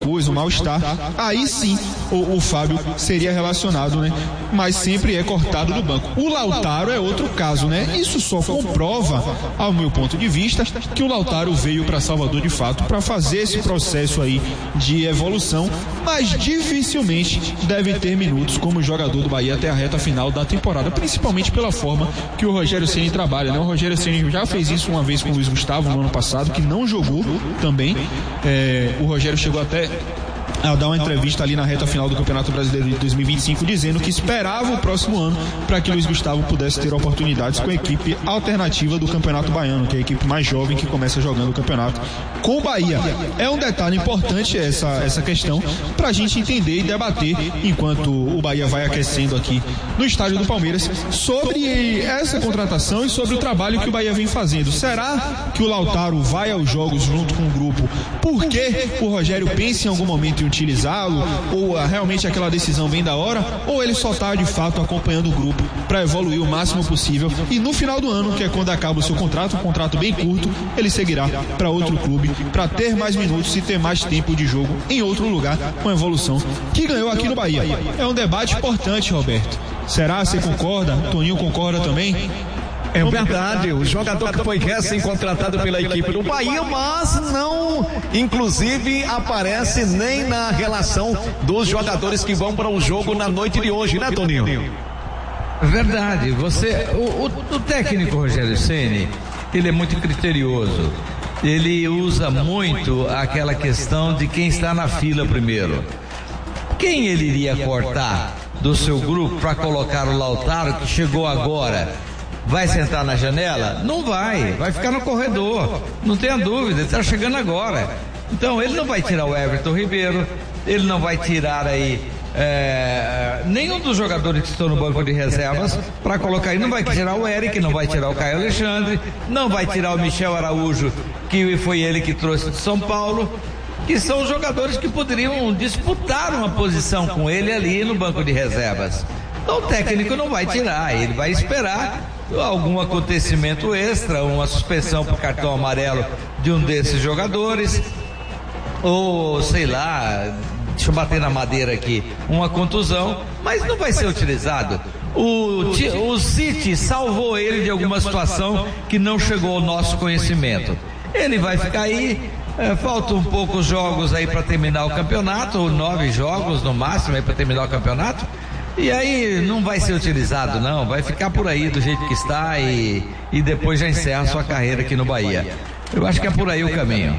coisa, um mal-estar, aí sim o Fábio seria relacionado, né? Mas sempre é cortado do banco. O Lautaro é outro caso, né? Isso só comprova, ao meu ponto de vista, que o Lautaro veio para Salvador de fato para fazer esse processo aí de evolução, mas dificilmente deve ter minutos como jogador do Bahia até a reta final da temporada, principalmente pela forma que o Rogério Ceni trabalha, né? O Rogério Ceni já fez isso uma vez com o Luiz Gustavo no ano passado, que não jogou também. O Rogério chegou até a dar uma entrevista ali na reta final do Campeonato Brasileiro de 2025, dizendo que esperava o próximo ano para que Luiz Gustavo pudesse ter oportunidades com a equipe alternativa do Campeonato Baiano, que é a equipe mais jovem que começa jogando o campeonato com o Bahia. É um detalhe importante essa questão para a gente entender e debater enquanto o Bahia vai aquecendo aqui no estádio do Palmeiras sobre essa contratação e sobre o trabalho que o Bahia vem fazendo. Será que o Lautaro vai aos jogos junto com o grupo porque o Rogério pensa em algum momento em utilizá-lo, ou realmente aquela decisão bem da hora, ou ele só está de fato acompanhando o grupo para evoluir o máximo possível e no final do ano, que é quando acaba o seu contrato, um contrato bem curto, ele seguirá para outro clube para ter mais minutos e ter mais tempo de jogo em outro lugar, com a evolução que ganhou aqui no Bahia. É um debate importante, Roberto. Será? Você concorda? Toninho concorda também? É verdade, o jogador que foi recém-contratado pela equipe do Bahia, mas não, inclusive, aparece nem na relação dos jogadores que vão para o jogo na noite de hoje, né, Toninho? Verdade, o técnico Rogério Ceni, ele é muito criterioso, ele usa muito aquela questão de quem está na fila primeiro. Quem ele iria cortar do seu grupo para colocar o Lautaro, que chegou agora? Vai sentar na janela? Não vai ficar no corredor, não tenha dúvida, ele está chegando agora. Então ele não vai tirar o Everton Ribeiro, ele não vai tirar aí nenhum dos jogadores que estão no banco de reservas para colocar aí, não vai tirar o Eric, não vai tirar o Caio Alexandre, não vai tirar o Michel Araújo, que foi ele que trouxe de São Paulo, que são jogadores que poderiam disputar uma posição com ele ali no banco de reservas. Então o técnico não vai tirar, ele vai esperar algum acontecimento extra, uma suspensão por cartão amarelo de um desses jogadores, ou sei lá, deixa eu bater na madeira aqui, uma contusão, mas não vai ser utilizado. O City salvou ele de alguma situação que não chegou ao nosso conhecimento. Ele vai ficar aí, faltam poucos jogos aí para terminar o campeonato, ou 9 jogos no máximo aí para terminar o campeonato. E aí não vai ser utilizado não, vai ficar por aí do jeito que está e depois já encerra sua carreira aqui no Bahia. Eu acho que é por aí o caminho.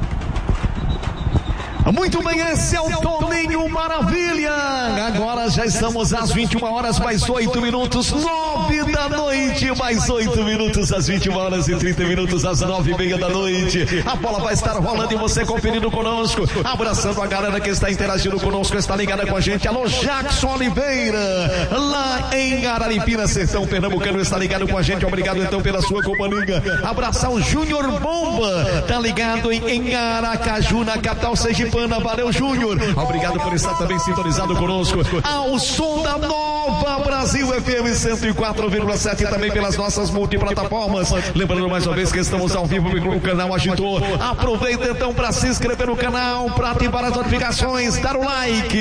Muito bem, esse é o Toninho Maravilha. Agora já estamos às 21 horas mais 8 minutos, 9 da noite, mais 8 minutos, às 21 horas e 30 minutos, às 9:30 da noite. A bola vai estar rolando e você conferindo conosco, abraçando a galera que está interagindo conosco, está ligada com a gente. Alô, Jackson Oliveira, lá em Araripina, Sertão Pernambucano, está ligado com a gente. Obrigado então pela sua companhia. Abraçar o Júnior Bomba, tá ligado em Aracaju, na capital sergipana. Valeu, Júnior. Obrigado por estar também sintonizado conosco ao som da Nova Brasil FM 104,7 e também pelas nossas multiplataformas. Lembrando mais uma vez que estamos ao vivo no canal Agitor. Aproveita então para se inscrever no canal, para ativar as notificações, dar o like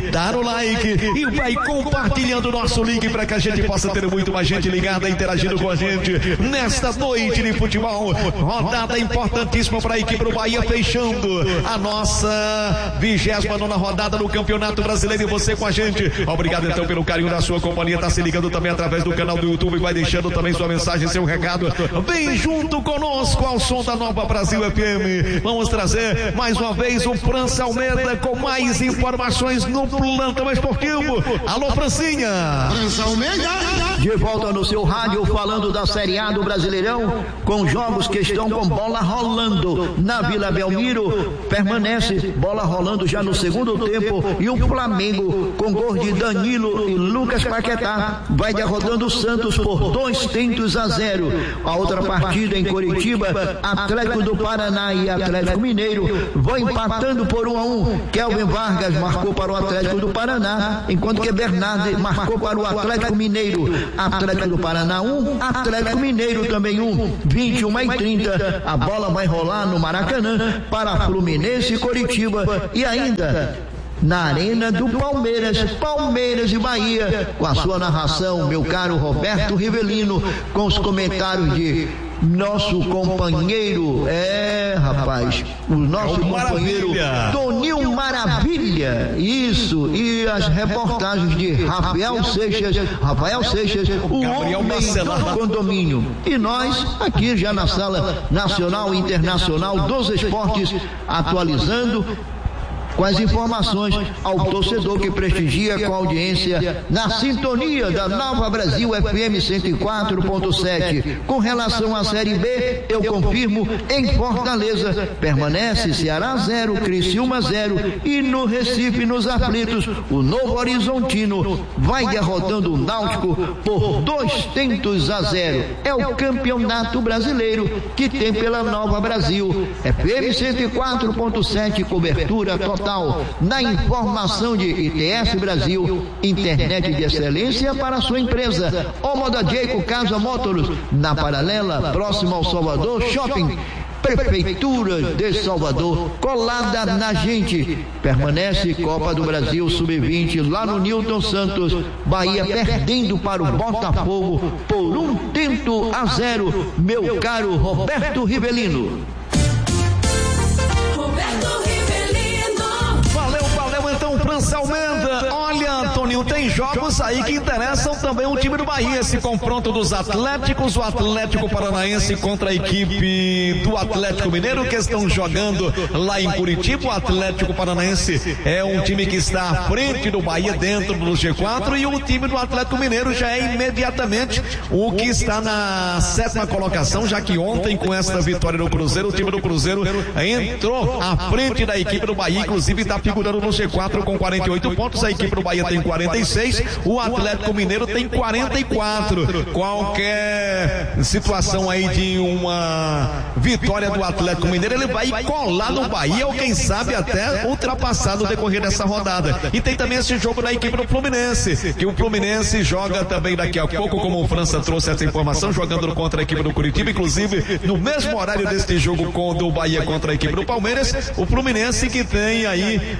e vai compartilhando o nosso link para que a gente possa ter muito mais gente ligada, interagindo com a gente nesta noite de futebol. Rodada importantíssima para a equipe do Bahia, fechando a nossa 29ª rodada no Campeonato Brasileiro, e você com a gente. Obrigado então pelo carinho da sua companhia, tá se ligando também através do canal do YouTube, vai deixando também sua mensagem, seu recado. Vem junto conosco ao som da Nova Brasil FM. Vamos trazer mais uma vez o França Almeida com mais informações no plantão esportivo. Alô, Francinha. França Almeida. De volta no seu rádio, falando da Série A do Brasileirão, com jogos que estão com bola rolando. Na Vila Belmiro permanece bola rolando já no segundo tempo, e o Flamengo, com gols de Danilo e Lucas Paquetá, vai derrotando o Santos por 2-0. A outra partida em Curitiba, Atlético do Paraná e Atlético Mineiro vão empatando por 1-1. Kelvin Vargas marcou para o Atlético do Paraná, enquanto que Bernardo marcou para o Atlético Mineiro. Atlético do Paraná 1, Atlético Mineiro também 1. 21h30, a bola vai rolar no Maracanã para Fluminense e Curitiba. Curitiba e ainda na Arena do Palmeiras e Bahia, com a sua narração, meu caro Roberto Rivelino, com os comentários de nosso companheiro, o nosso companheiro Toninho Maravilha, isso, e as reportagens de Rafael Seixas, o homem do condomínio. E nós, aqui já na Sala Nacional e Internacional dos Esportes, atualizando com as informações ao torcedor que prestigia com a audiência na sintonia da Nova Brasil FM 104.7. Com relação à Série B, eu confirmo, em Fortaleza permanece Ceará 0, Criciúma 0, e no Recife, nos aflitos, o Novo Horizontino vai derrotando o Náutico por 2-0. É o campeonato brasileiro que tem pela Nova Brasil FM 104.7, cobertura total na informação de ITS Brasil, internet de excelência para sua empresa. Omoda Jayco Casa Motors, na Paralela, próximo ao Salvador Shopping. Prefeitura de Salvador, colada na gente. Permanece Copa do Brasil Sub-20 lá no Newton Santos. Bahia perdendo para o Botafogo por 1-0, meu caro Roberto Rivelino. França Almeida, olha, Toninho, tem jogos aí que interessam também o time do Bahia. Esse confronto dos Atléticos, o Atlético Paranaense contra a equipe do Atlético Mineiro, que estão jogando lá em Curitiba. O Atlético Paranaense é um time que está à frente do Bahia dentro do G4, e o time do Atlético Mineiro já é imediatamente o que está na 7ª colocação, já que ontem, com essa vitória do Cruzeiro, o time do Cruzeiro entrou à frente da equipe do Bahia, inclusive está figurando no G4 com 48 pontos, a equipe do Bahia tem 46, o Atlético Mineiro tem 44. Qualquer situação aí de uma vitória do Atlético Mineiro, ele vai colar no Bahia, ou quem sabe até ultrapassar no decorrer dessa rodada. E tem também esse jogo da equipe do Fluminense, que o Fluminense joga também daqui a pouco, como o França trouxe essa informação, jogando contra a equipe do Curitiba, inclusive no mesmo horário deste jogo do Bahia contra a equipe do Palmeiras. O Fluminense, que tem aí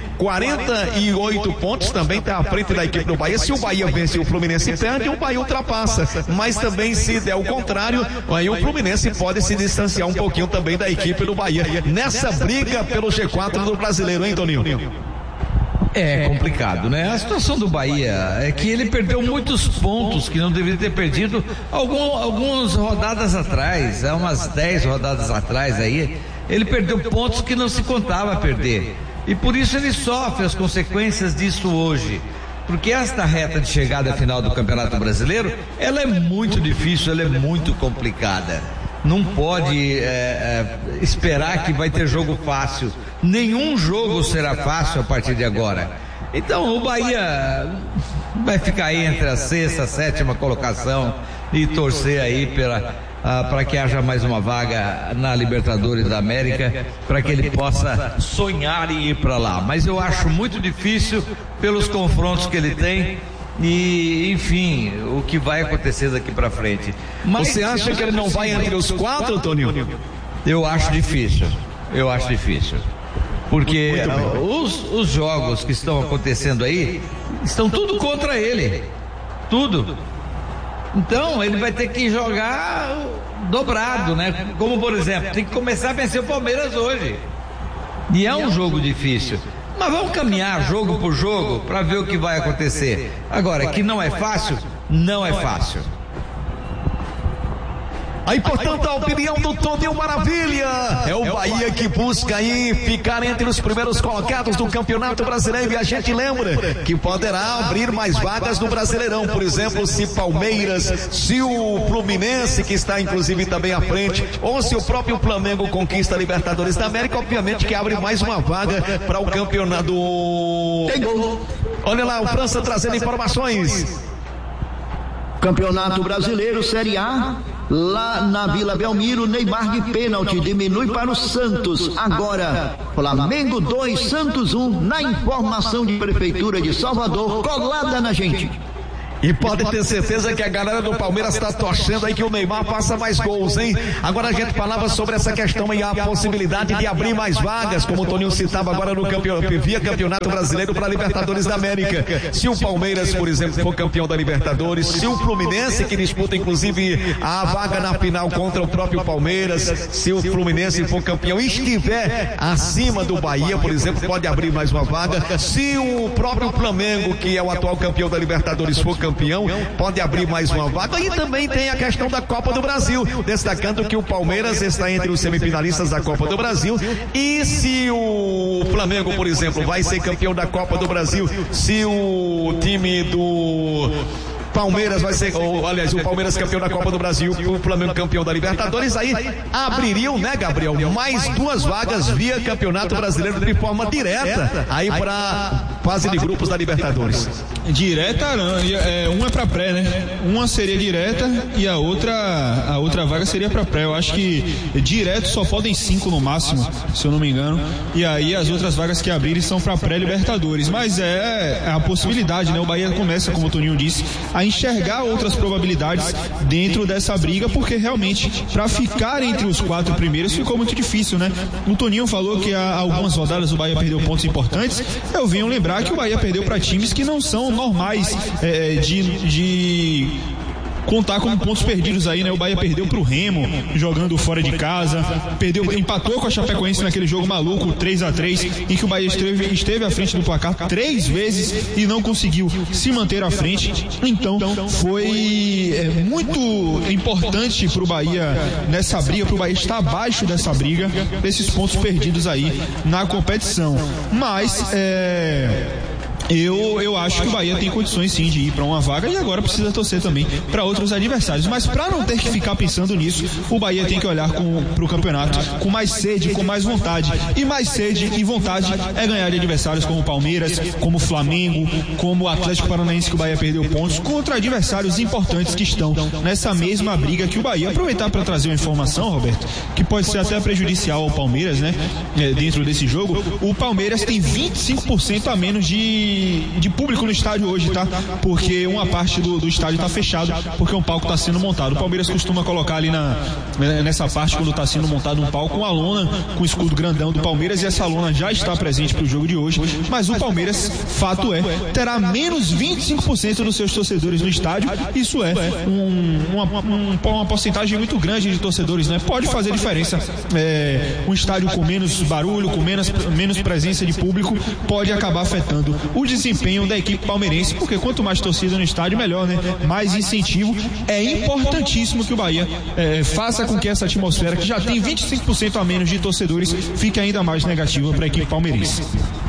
48 pontos, também está à frente da equipe do Bahia. Se o Bahia vence e o Fluminense perde, o Bahia ultrapassa. Mas também, se der o contrário, aí o Fluminense pode se distanciar um pouquinho também da equipe do Bahia nessa briga pelo G4 do Brasileiro, hein, Toninho? É complicado, né? A situação do Bahia é que ele perdeu muitos pontos que não deveria ter perdido algumas rodadas atrás, há umas 10 rodadas atrás aí, ele perdeu pontos que não se contava perder. E por isso ele sofre as consequências disso hoje. Porque esta reta de chegada final do Campeonato Brasileiro, ela é muito difícil, ela é muito complicada. Não pode esperar que vai ter jogo fácil. Nenhum jogo será fácil a partir de agora. Então o Bahia vai ficar aí entre a 6ª, 7ª colocação e torcer aí para que haja mais uma vaga na Libertadores da América, para que ele possa sonhar em ir para lá. Mas eu acho muito difícil pelos confrontos que ele tem e, enfim, o que vai acontecer daqui para frente. Mas você acha que ele não vai entre os 4, Toninho? Eu acho difícil. Porque os jogos que estão acontecendo aí estão tudo contra ele. Tudo. Então ele vai ter que jogar dobrado, né? Como, por exemplo, tem que começar a vencer o Palmeiras hoje. E é um jogo difícil. Mas vamos caminhar jogo por jogo para ver o que vai acontecer. Agora, que não é fácil, não é fácil. Aí, portanto, a opinião do Toninho Maravilha é o Bahia que busca aí ficar entre os primeiros colocados do Campeonato Brasileiro, e a gente lembra que poderá abrir mais vagas no Brasileirão, por exemplo, se Palmeiras, se o Fluminense, que está inclusive também à frente, ou se o próprio Flamengo conquista a Libertadores da América, obviamente que abre mais uma vaga para o campeonato. Olha lá o França trazendo informações. Campeonato Brasileiro, Série A, lá na Vila Belmiro, Neymar de pênalti, diminui para o Santos. Agora, Flamengo 2, Santos 1, na informação de Prefeitura de Salvador, colada na gente. E pode ter certeza que a galera do Palmeiras está torcendo aí que o Neymar faça mais gols, hein? Agora a gente falava sobre essa questão e a possibilidade de abrir mais vagas, como o Toninho citava agora no via Campeonato Brasileiro para Libertadores da América. Se o Palmeiras, por exemplo, for campeão da Libertadores, se o Fluminense, que disputa inclusive a vaga na final contra o próprio Palmeiras, se o Fluminense for campeão e estiver acima do Bahia, por exemplo, pode abrir mais uma vaga. Se o próprio Flamengo, que é o atual campeão da Libertadores, for campeão, pode abrir mais uma vaga. E também tem a questão da Copa do Brasil, destacando que o Palmeiras está entre os semifinalistas da Copa do Brasil. E se o Flamengo, por exemplo, vai ser campeão da Copa do Brasil, se o time do Palmeiras vai ser, aliás, o Palmeiras campeão da Copa do Brasil, o Flamengo campeão da Libertadores, aí abririam, né, Gabriel, mais 2 vagas via Campeonato Brasileiro de forma direta aí para fase de grupos da Libertadores. Direta não, uma é para pré, né? Uma seria direta e a outra vaga seria para pré. Eu acho que direto só podem 5 no máximo, se eu não me engano. E aí as outras vagas que abrirem são para pré-Libertadores. Mas é a possibilidade, né? O Bahia começa, como o Toninho disse, a enxergar outras probabilidades dentro dessa briga, porque realmente para ficar entre os 4 primeiros ficou muito difícil, né? O Toninho falou que há algumas rodadas o Bahia perdeu pontos importantes. Eu venho lembrar que o Bahia perdeu para times que não são normais de contar como pontos perdidos aí, né? O Bahia perdeu pro Remo, jogando fora de casa, empatou com a Chapecoense naquele jogo maluco, 3-3, em que o Bahia esteve à frente do placar 3 vezes e não conseguiu se manter à frente. Então, foi muito importante pro Bahia nessa briga, pro Bahia estar abaixo dessa briga, desses pontos perdidos aí na competição. Mas, eu acho que o Bahia tem condições sim de ir para uma vaga e agora precisa torcer também para outros adversários, mas para não ter que ficar pensando nisso, o Bahia tem que olhar para o campeonato com mais sede, com mais vontade, e mais sede e vontade é ganhar de adversários como o Palmeiras, como o Flamengo, como o Atlético Paranaense, que o Bahia perdeu pontos, contra adversários importantes que estão nessa mesma briga que o Bahia. Aproveitar para trazer uma informação, Roberto, que pode ser até prejudicial ao Palmeiras, né? Dentro desse jogo, o Palmeiras tem 25% a menos de público no estádio hoje, tá? Porque uma parte do estádio tá fechado, porque um palco tá sendo montado. O Palmeiras costuma colocar ali nessa parte, quando tá sendo montado um palco, uma lona com o escudo grandão do Palmeiras, e essa lona já está presente pro jogo de hoje, mas o Palmeiras, fato terá menos 25% dos seus torcedores no estádio. Isso é uma porcentagem muito grande de torcedores, né? Pode fazer diferença. Um estádio com menos barulho, com menos presença de público, pode acabar afetando o desempenho da equipe palmeirense, porque quanto mais torcida no estádio, melhor, né? Mais incentivo. É importantíssimo que o Bahia faça com que essa atmosfera, que já tem 25% a menos de torcedores, fique ainda mais negativa para a equipe palmeirense.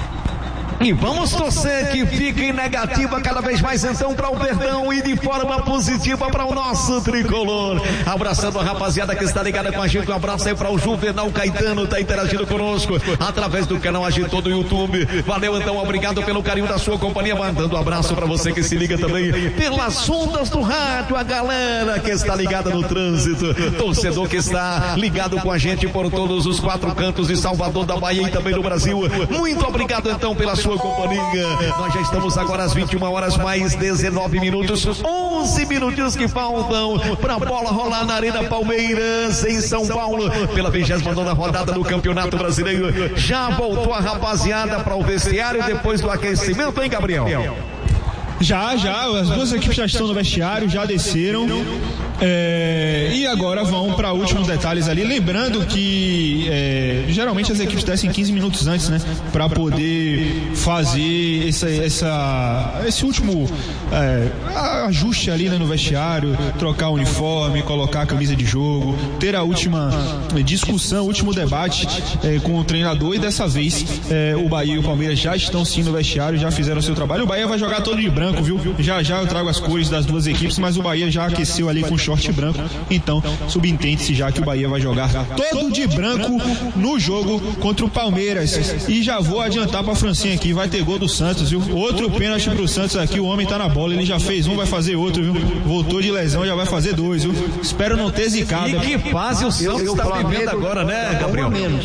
E vamos torcer que fique negativa cada vez mais então para o Verdão e de forma positiva para o nosso tricolor. Abraçando a rapaziada que está ligada com a gente. Um abraço aí para o Juvenal Caetano, está interagindo conosco através do canal Agitou do YouTube. Valeu então, obrigado pelo carinho da sua companhia. Mandando um abraço para você que se liga também pelas ondas do rádio, a galera que está ligada no trânsito, torcedor que está ligado com a gente por todos os 4 cantos de Salvador, da Bahia e também do Brasil. Muito obrigado então pela sua companhia. Nós já estamos agora às 21 horas mais 19 minutos, 11 minutinhos que faltam para a bola rolar na Arena Palmeiras, em São Paulo, pela 29ª rodada do Campeonato Brasileiro. Já voltou a rapaziada para o vestiário depois do aquecimento, hein, Gabriel? Já, as duas equipes já estão no vestiário, já desceram, e agora vão para últimos detalhes ali, lembrando que geralmente as equipes descem 15 minutos antes, né, para poder fazer esse último ajuste ali, né, no vestiário, trocar o uniforme, colocar a camisa de jogo, ter a última discussão, o último debate com o treinador. E dessa vez o Bahia e o Palmeiras já estão sim no vestiário, já fizeram o seu trabalho. O Bahia vai jogar todo de branco, viu? Já eu trago as cores das duas equipes, mas o Bahia já aqueceu ali com short branco, então subentende-se já que o Bahia vai jogar todo de branco no jogo contra o Palmeiras. E já vou adiantar pra Francinha aqui, vai ter gol do Santos, viu? Outro pênalti pro Santos aqui, o homem tá na bola, ele já fez um, vai fazer outro, viu? Voltou de lesão, já vai fazer 2, viu? Espero não ter zicado. E que fase o Santos tá vivendo agora, né, Gabriel?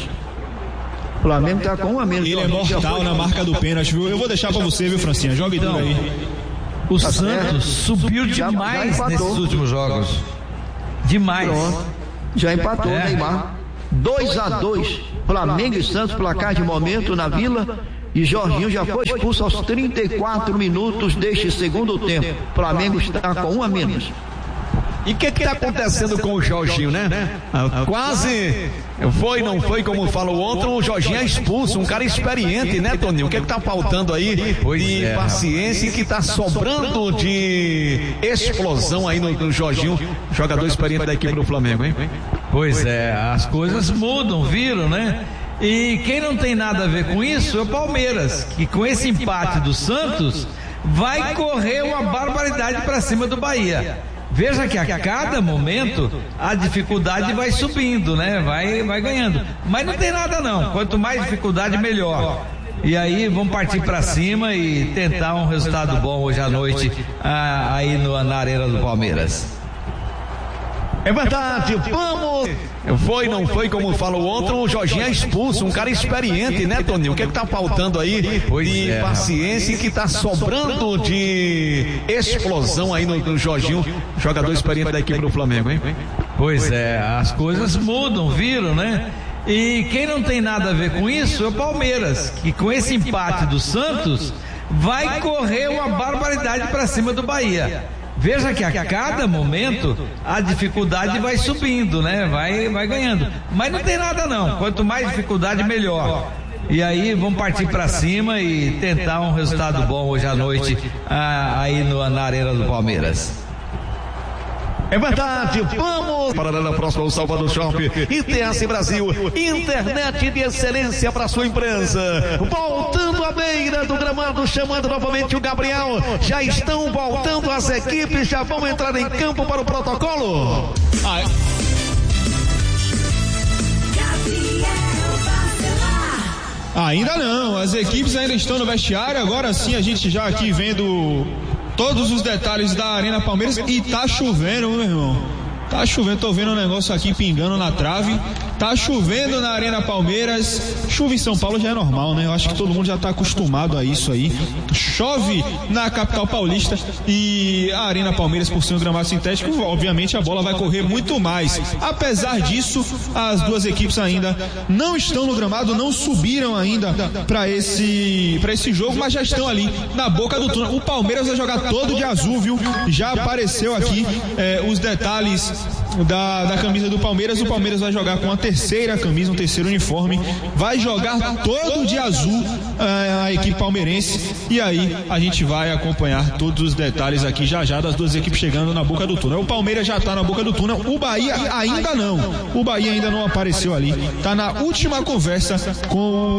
O Flamengo tá com 1 a menos. Ele é mortal na marca do pênalti, viu? Eu vou deixar pra você, viu, Francinha? Joga tudo aí. O Santos subiu demais nesses últimos jogos. Demais. Pronto. Já empatou, Neymar. 2-2, Flamengo e Santos, placar de momento na Vila. E Jorginho já foi expulso aos 34 minutos deste segundo tempo. Flamengo está com 1 a menos. E o que está acontecendo com o Jorginho, né? Quase não foi como falou ontem, o Jorginho é expulso, um cara experiente, né, Toninho? O que está faltando aí de paciência e que está sobrando de explosão aí no Jorginho, jogador experiente da equipe do Flamengo, hein? Pois é, as coisas mudam, viram, né? E quem não tem nada a ver com isso é o Palmeiras, que com esse empate do Santos vai correr uma barbaridade para cima do Bahia. Veja que a cada momento a dificuldade vai subindo, né? Vai ganhando. Mas não tem nada não. Quanto mais dificuldade, melhor. E aí vamos partir para cima e tentar um resultado bom hoje à noite aí na Arena do Palmeiras. É verdade, vamos! Não foi como falou ontem, o Jorginho é expulso, um cara experiente, né, Toninho? O que está faltando aí de paciência e que está sobrando de explosão aí no Jorginho, jogador experiente da equipe do Flamengo, hein? Pois é, as coisas mudam, viram, né? E quem não tem nada a ver com isso é o Palmeiras, que com esse empate do Santos vai correr uma barbaridade para cima do Bahia. Veja que a cada momento a dificuldade vai subindo, né? Vai ganhando. Mas não tem nada não. Quanto mais dificuldade, melhor. E aí vamos partir para cima e tentar um resultado bom hoje à noite aí na Arena do Palmeiras. É verdade, vamos! Paralela próxima ao Salvador Shopping, ITS Brasil, internet de excelência para sua empresa. Voltando à beira do gramado, chamando novamente o Gabriel. Já estão voltando as equipes, já vão entrar em campo para o protocolo. Ainda não, as equipes ainda estão no vestiário. Agora sim a gente já aqui vendo todos os detalhes da Arena Palmeiras. E tá chovendo, meu irmão. Tá chovendo, tô vendo um negócio aqui pingando na trave. Tá chovendo na Arena Palmeiras. Chuva em São Paulo já é normal, né? Eu acho que todo mundo já tá acostumado a isso aí. Chove na capital paulista e a Arena Palmeiras, por ser um gramado sintético, obviamente a bola vai correr muito mais. Apesar disso, as duas equipes ainda não estão no gramado, não subiram ainda para esse jogo, mas já estão ali na boca do túnel. O Palmeiras vai jogar todo de azul, viu? Já apareceu aqui os detalhes da camisa do Palmeiras. O Palmeiras vai jogar com a terceira camisa, um terceiro uniforme, vai jogar todo de azul a equipe palmeirense. E aí a gente vai acompanhar todos os detalhes aqui já das duas equipes chegando na boca do túnel. O Palmeiras já está na boca do túnel, o Bahia ainda não. O Bahia ainda não apareceu ali, está na última conversa com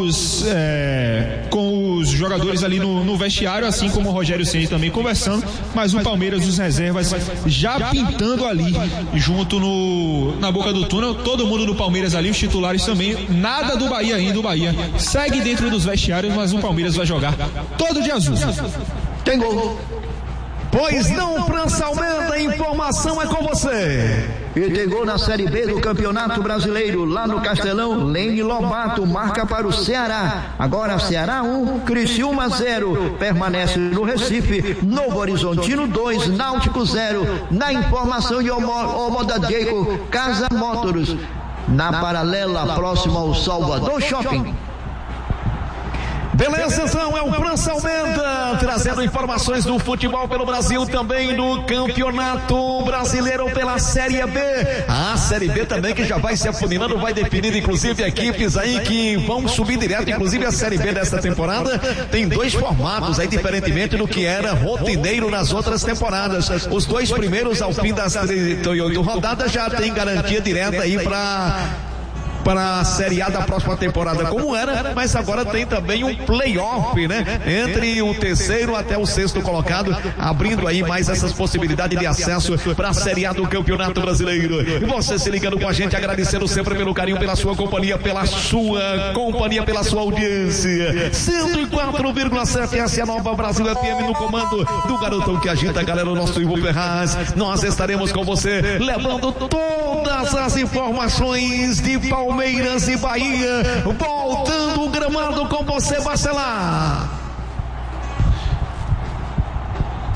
os jogadores ali no vestiário, assim como o Rogério Ceni também conversando, mas o Palmeiras, os reservas já pintando ali junto na boca do túnel. Todo mundo do Palmeiras ali, os titulares também. Nada do Bahia ainda. O Bahia segue dentro dos vestiários, mas o Palmeiras vai jogar todo de azul. Tem gol. Pois não, França Almeida, a informação é com você. E tem gol na Série B do Campeonato Brasileiro, lá no Castelão. Lene Lobato marca para o Ceará. Agora Ceará 1, Criciúma 0. Permanece no Recife. Novo Horizontino 2, Náutico 0. Na informação de Omoda Jacob, Casa Motors. Na paralela, próxima ao Salvador Shopping. Beleza, então é o França Almeida trazendo informações do futebol pelo Brasil, também do Campeonato Brasileiro pela Série B. A Série B também que já vai se afunilando, vai definir inclusive equipes aí que vão subir direto. Inclusive a Série B desta temporada tem dois formatos aí, diferentemente do que era rotineiro nas outras temporadas. Os dois primeiros ao fim das 38 rodadas já tem garantia direta aí para a Série A da próxima temporada, como era, mas agora tem também um play-off, né? Entre o terceiro até o sexto colocado, abrindo aí mais essas possibilidades de acesso para a Série A do Campeonato Brasileiro. E você se ligando com a gente, agradecendo sempre pelo carinho, pela sua companhia, pela sua audiência. 104,7, essa é a Nova Brasil FM no comando do garotão que agita a galera, o nosso Ivo Ferraz. Nós estaremos com você, levando todas as informações de Palmeiras e Bahia, voltando o gramado com você, Bacelar.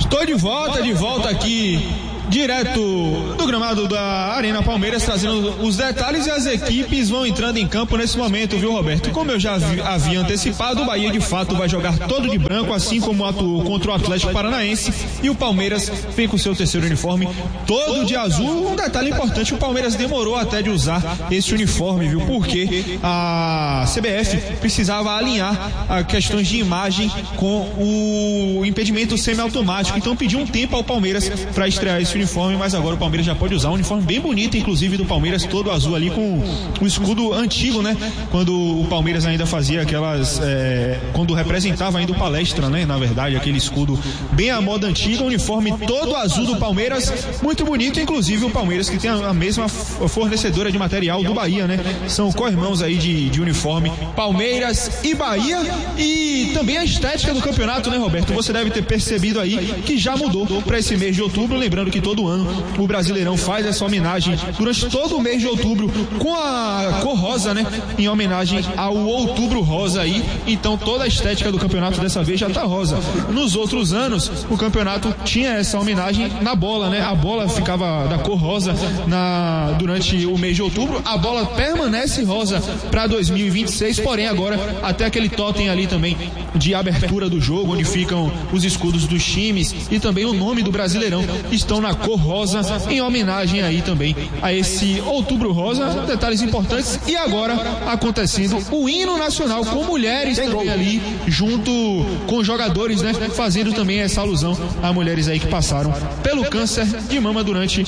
Tô de volta aqui, direto do gramado da Arena Palmeiras, trazendo os detalhes, e as equipes vão entrando em campo nesse momento, viu, Roberto? Como eu já havia antecipado, o Bahia de fato vai jogar todo de branco, assim como atuou contra o Atlético Paranaense, e o Palmeiras vem com seu terceiro uniforme todo de azul. Um detalhe importante: o Palmeiras demorou até de usar esse uniforme, viu? Porque a CBF precisava alinhar as questões de imagem com o impedimento semiautomático, então pediu um tempo ao Palmeiras para estrear esse uniforme, mas agora o Palmeiras já pode usar um uniforme bem bonito, inclusive do Palmeiras, todo azul ali, com o escudo antigo, né? Quando o Palmeiras ainda fazia aquelas, quando representava ainda o Palestra, né? Na verdade, aquele escudo bem à moda antiga, uniforme todo azul do Palmeiras, muito bonito. Inclusive o Palmeiras, que tem a mesma fornecedora de material do Bahia, né? São co-irmãos aí de uniforme, Palmeiras e Bahia. E também a estética do campeonato, né, Roberto? Você deve ter percebido aí que já mudou para esse mês de outubro, lembrando que todo ano o Brasileirão faz essa homenagem durante todo o mês de outubro com a cor rosa, né? Em homenagem ao Outubro Rosa aí. Então toda a estética do campeonato dessa vez já tá rosa. Nos outros anos o campeonato tinha essa homenagem na bola, né? A bola ficava da cor rosa durante o mês de outubro. A bola permanece rosa para 2026, porém agora até aquele totem ali também de abertura do jogo, onde ficam os escudos dos times e também o nome do Brasileirão, estão na cor rosa, em homenagem aí também a esse Outubro Rosa. Detalhes importantes. E agora acontecendo o hino nacional, com mulheres também ali junto com jogadores, né? Fazendo também essa alusão a mulheres aí que passaram pelo câncer de mama durante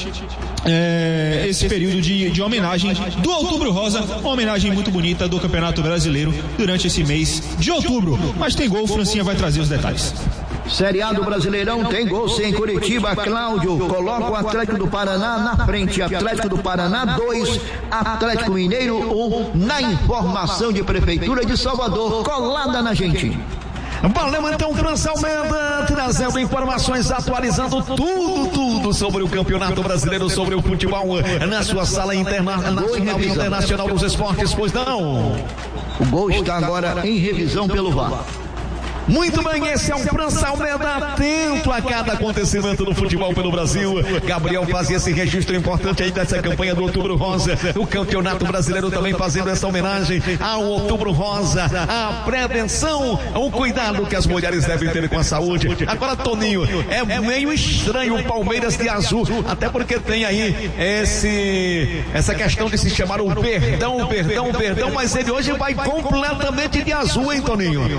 esse período de homenagem do Outubro Rosa, uma homenagem muito bonita do Campeonato Brasileiro durante esse mês de outubro. Mas tem gol, Francinha vai trazer os detalhes. Série A do Brasileirão tem gol sem Curitiba. Cláudio coloca o Atlético do Paraná na frente. Atlético do Paraná 2, Atlético Mineiro 1, na informação de Prefeitura de Salvador, colada na gente. Valeu então, França Almeida, trazendo informações, atualizando tudo sobre o Campeonato Brasileiro, sobre o futebol na sua sala internacional dos esportes, pois não? O gol está agora em revisão pelo VAR. Muito bem, esse é o França Almeida, atento a cada acontecimento do futebol pelo Brasil. Gabriel fazia esse registro importante aí dessa campanha do Outubro Rosa. O Campeonato Brasileiro também fazendo essa homenagem ao Outubro Rosa, a prevenção, o cuidado que as mulheres devem ter com a saúde. Agora, Toninho, é meio estranho o Palmeiras de azul, até porque tem aí essa questão de se chamar o Verdão, mas ele hoje vai completamente de azul, hein, Toninho?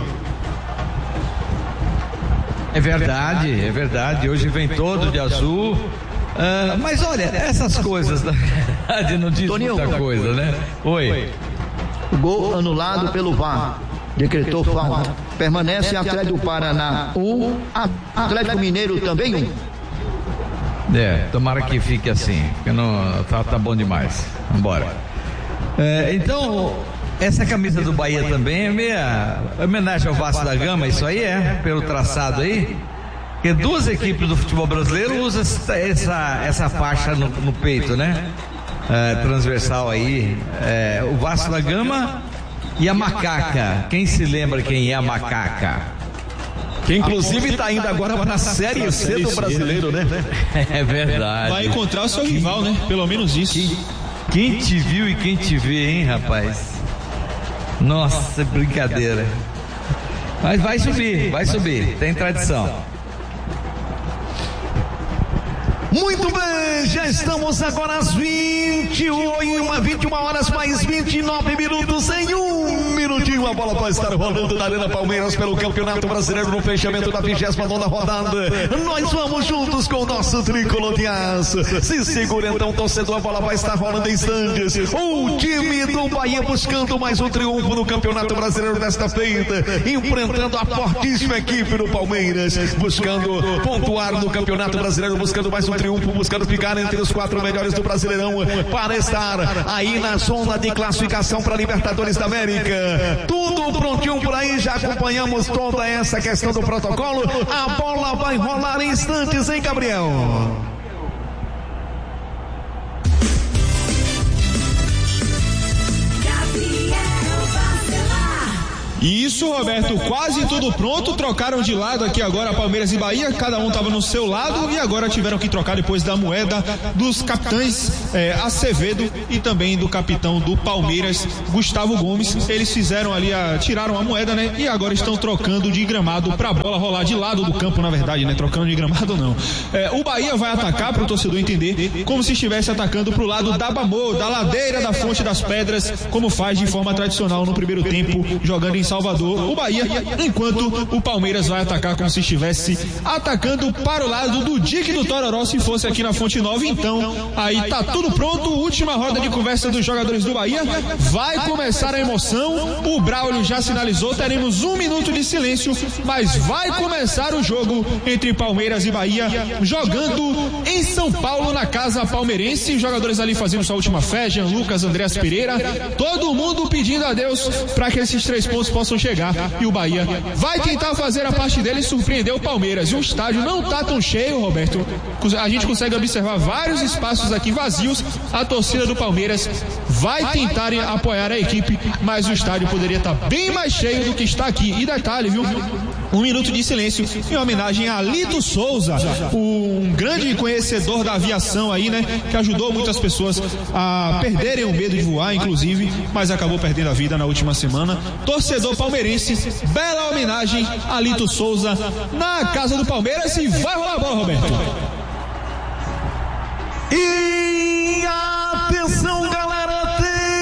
É verdade, hoje vem todo de azul. Mas olha, essas coisas na verdade não diz muita coisa, né? Oi. Gol anulado pelo VAR. Decretou falta. Permanece Atlético do Paraná 1, Atlético Mineiro também 1. Tomara que fique assim, porque não tá bom demais. Vambora. Então, essa camisa do Bahia também é meia homenagem ao Vasco da Gama, isso aí pelo traçado aí. Porque duas equipes do futebol brasileiro usam essa faixa no peito, né? Transversal aí. O Vasco da Gama e a Macaca. Quem se lembra quem é a Macaca? Que inclusive está indo agora para a Série C do Brasileiro, né? É verdade. Vai encontrar o seu rival, né? Pelo menos isso. Quem te viu e quem te vê, hein, rapaz? Nossa, brincadeira. Mas vai subir, tem tradição. Muito bem, já estamos agora às 21 horas mais 29 minutos, em um minutinho a bola vai estar rolando na Arena Palmeiras pelo Campeonato Brasileiro no fechamento da 29ª rodada. Nós vamos juntos com o nosso tricolor de aço. Se segura então, torcedor, a bola vai estar rolando em instantes. O time do Bahia buscando mais um triunfo no Campeonato Brasileiro desta feita, enfrentando a fortíssima equipe do Palmeiras, buscando pontuar no Campeonato Brasileiro, buscando mais um triunfo, buscando ficar entre os 4 melhores do Brasileirão para estar aí na zona de classificação para Libertadores da América. Tudo prontinho por aí, já acompanhamos toda essa questão do protocolo. A bola vai rolar em instantes, hein, Gabriel? Isso, Roberto, quase tudo pronto, trocaram de lado aqui agora Palmeiras e Bahia, cada um estava no seu lado e agora tiveram que trocar depois da moeda dos capitães Acevedo e também do capitão do Palmeiras, Gustavo Gomes. Eles fizeram ali, tiraram a moeda, né? E agora estão trocando de gramado para a bola rolar de lado do campo, na verdade, né? Trocando de gramado não. O Bahia vai atacar, para o torcedor entender, como se estivesse atacando para o lado da Bamô, da ladeira da Fonte das Pedras, como faz de forma tradicional no primeiro tempo, jogando em Salvador, o Bahia, enquanto o Palmeiras vai atacar como se estivesse atacando para o lado do Dique do Tororó, se fosse aqui na Fonte Nova. Então, aí tá tudo pronto, última roda de conversa dos jogadores do Bahia, vai começar a emoção, o Braulio já sinalizou, teremos 1 minuto de silêncio, mas vai começar o jogo entre Palmeiras e Bahia, jogando em São Paulo, na casa palmeirense, os jogadores ali fazendo sua última fé, Jean Lucas, Andreas Pereira, todo mundo pedindo a Deus para que esses 3 pontos possam chegar, e o Bahia vai tentar fazer a parte dele e surpreender o Palmeiras. E o estádio não tá tão cheio, Roberto, a gente consegue observar vários espaços aqui vazios, a torcida do Palmeiras vai tentar apoiar a equipe, mas o estádio poderia estar bem mais cheio do que está aqui. E detalhe, viu? 1 minuto de silêncio em homenagem a Lito Souza, um grande conhecedor da aviação aí, né? Que ajudou muitas pessoas a perderem o medo de voar, inclusive, mas acabou perdendo a vida na última semana. Torcedor palmeirense, bela homenagem a Lito Souza na casa do Palmeiras, e vai rolar a bola, Roberto. E atenção, galera,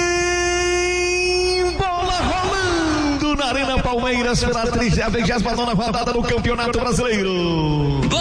tem bola rolando na Arena Palmeiras pela 39ª rodada do Campeonato Brasileiro.